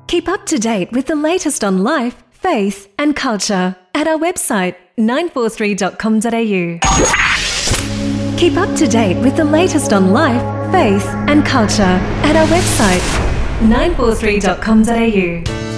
Keep up to date with the latest on life, faith and culture at our website 943.com.au. Keep up to date with the latest on life, faith and culture at our website 943.com.au.